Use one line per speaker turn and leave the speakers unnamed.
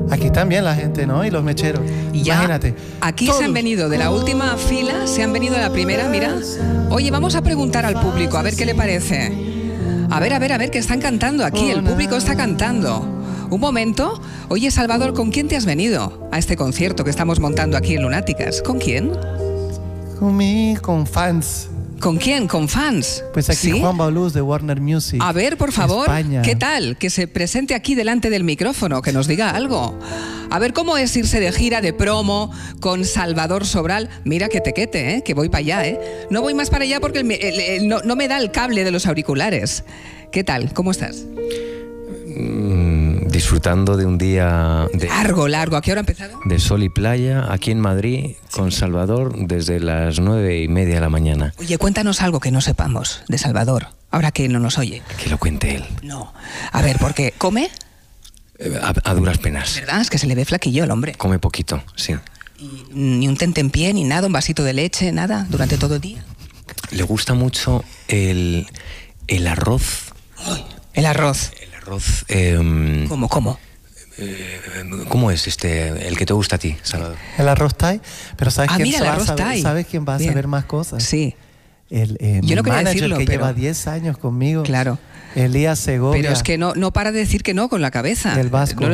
Aquí están bien la gente, ¿no? Y los mecheros.
Y ya,
imagínate.
aquí
todos.
se han venido de la última fila, se han venido de la primera, mira. Oye, vamos a preguntar al público, a ver qué le parece. A ver, que están cantando aquí, el público está cantando. Un momento. Oye, Salvador, ¿con quién te has venido a este concierto que estamos montando aquí en Lunáticas? ¿Con quién?
Con fans.
¿Con quién? ¿Con fans?
Pues aquí
¿Sí?
Juan Baulús de Warner Music.
A ver, por favor,
España.
¿qué tal? Que se presente aquí delante del micrófono, que nos diga algo. A ver, ¿cómo es irse de gira, de promo, con Salvador Sobral? Mira que tequete, que voy para allá, No voy más para allá porque no me da el cable de los auriculares. ¿Qué tal? ¿Cómo estás?
Disfrutando de un día
Largo. ¿A qué hora ha empezado?
de sol y playa aquí en Madrid con Salvador desde las 9:30 de la mañana.
Oye, cuéntanos algo que no sepamos de Salvador, ahora que no nos oye.
Que lo cuente él.
No. A ver, ¿por qué? ¿Come?
A duras penas.
¿Verdad? Es que se le ve flaquillo el hombre.
Come poquito, sí.
Y ni un tentempié, ni nada, un vasito de leche, nada, durante todo el día.
Le gusta mucho el arroz.
El arroz.
El arroz...
¿Cómo?
¿Cómo es el que te gusta a ti, Salvador?
El arroz Thai. Pero ¿sabes quién
mira, el arroz Thai.
¿Sabes quién va a
Bien.
saber más cosas?
Sí.
Mi
Yo no quería
manager
decirlo,
que
pero...
lleva 10 años conmigo.
Claro.
Elías Segovia.
Pero es que no para de decir que no con la cabeza.
Del Vasco.
No